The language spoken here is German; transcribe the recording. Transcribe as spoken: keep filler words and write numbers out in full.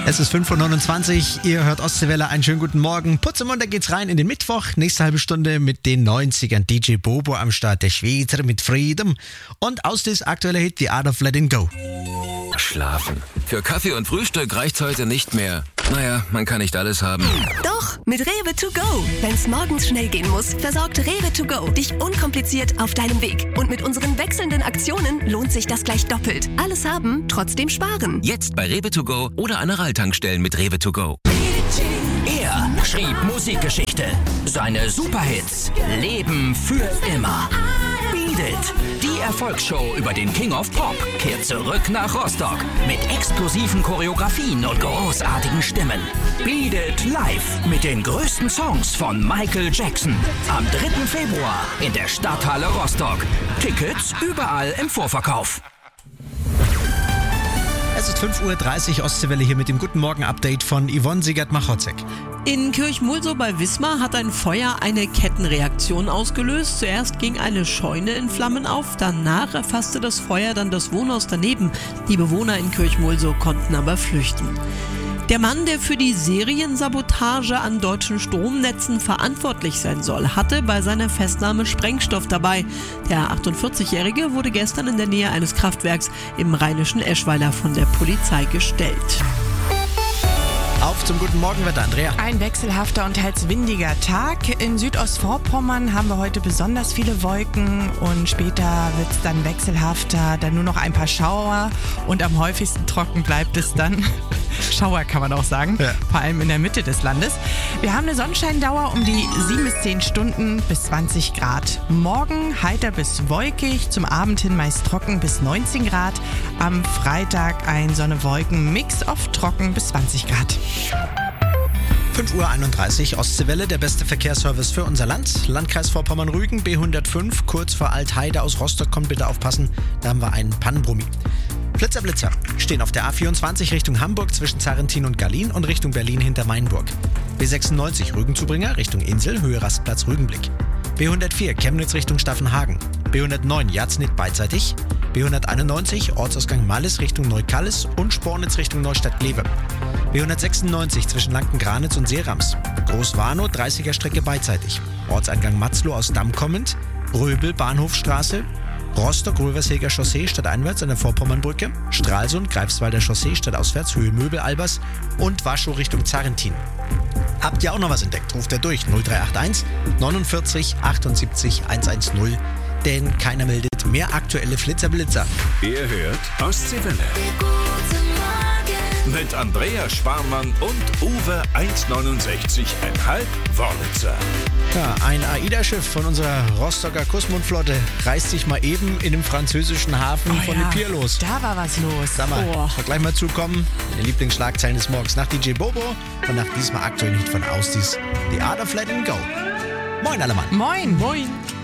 Es ist fünf Uhr neunundzwanzig, ihr hört Ostseewelle, einen schönen guten Morgen. Putzemunter geht's rein in den Mittwoch, nächste halbe Stunde mit den neunzigern. D J Bobo am Start, der Schweizer mit Freedom. Und aus das aktuelle Hit, The Art of Letting Go. Schlafen. Für Kaffee und Frühstück reicht's heute nicht mehr. Naja, man kann nicht alles haben. Doch, mit Rewe to go. Wenn's morgens schnell gehen muss, versorgt Rewe to go dich unkompliziert auf deinem Weg. Und mit unseren wechselnden Aktionen lohnt sich das gleich doppelt. Alles haben, trotzdem sparen. Jetzt bei Rewe to go oder an Aral-Tankstellen mit Rewe to go. Er schrieb Musikgeschichte. Seine Superhits leben für immer. Beat It, die Erfolgsshow über den King of Pop, kehrt zurück nach Rostock mit explosiven Choreografien und großartigen Stimmen. Beat It live mit den größten Songs von Michael Jackson. Am dritten Februar in der Stadthalle Rostock. Tickets überall im Vorverkauf. Es ist fünf Uhr dreißig, Ostseewelle hier mit dem Guten Morgen-Update von Yvonne Siegert-Machotzek. In Kirchmulsow bei Wismar hat ein Feuer eine Kettenreaktion ausgelöst. Zuerst ging eine Scheune in Flammen auf, danach erfasste das Feuer dann das Wohnhaus daneben. Die Bewohner in Kirchmulsow konnten aber flüchten. Der Mann, der für die Seriensabotage an deutschen Stromnetzen verantwortlich sein soll, hatte bei seiner Festnahme Sprengstoff dabei. Der achtundvierzigjährige wurde gestern in der Nähe eines Kraftwerks im rheinischen Eschweiler von der Polizei gestellt. Auf zum guten Morgenwetter, Andrea. Ein wechselhafter und teils windiger Tag. In Südostvorpommern haben wir heute besonders viele Wolken und später wird es dann wechselhafter, dann nur noch ein paar Schauer und am häufigsten trocken bleibt es dann. Schauer kann man auch sagen, ja. Vor allem in der Mitte des Landes. Wir haben eine Sonnenscheindauer um die sieben bis zehn Stunden bis zwanzig Grad. Morgen heiter bis wolkig, zum Abend hin meist trocken bis neunzehn Grad. Am Freitag ein Sonne-Wolken-Mix, oft trocken bis zwanzig Grad. fünf Uhr einunddreißig, Ostseewelle, der beste Verkehrsservice für unser Land. Landkreis Vorpommern-Rügen, B hundertfünf, kurz vor Altheide aus Rostock, kommt bitte aufpassen, da haben wir einen Pannenbrummi. Blitzer, Blitzer stehen auf der A vierundzwanzig Richtung Hamburg zwischen Zarrentin und Gallien und Richtung Berlin hinter Mainburg. B sechsundneunzig Rügenzubringer Richtung Insel, Höhe Rastplatz Rügenblick. B hundertvier Chemnitz Richtung Staffenhagen. B hundertneun Jatznitt beidseitig. B hunderteinundneunzig Ortsausgang Mallis Richtung Neukallis und Spornitz Richtung Neustadt-Glewe. B hundertsechsundneunzig zwischen Lanken-Granitz und Seerams. Großwarnow dreißiger Strecke beidseitig. Ortseingang Matzloh aus Damm kommend. Röbel Bahnhofstraße. Rostock-Röversheger Chaussee stadteinwärts an der Vorpommernbrücke, Stralsund, Greifswalder Chaussee stadtauswärts, Höhe Möbel-Albers und Waschow Richtung Zarrentin. Habt ihr auch noch was entdeckt? Ruft er durch null drei acht eins neunundvierzig achtundsiebzig hundertzehn, denn keiner meldet mehr aktuelle Flitzer-Blitzer. Ihr hört Ostseewelle. Mit Andrea Sparmann und Uwe eins neunundsechzig Komma fünf Wörlitzer. Ja, ein AIDA-Schiff von unserer Rostocker Kusmundflotte reißt sich mal eben in dem französischen Hafen Oh von ja, dem Pier los. Da war was los. Sag mal, Oh. mal gleich mal zukommen. Die Lieblingsschlagzeilen des Morgens nach D J Bobo und nach diesem aktuellen Hit von Austis, The Art of Letting Go. Moin, alle Mann. Moin. Moin.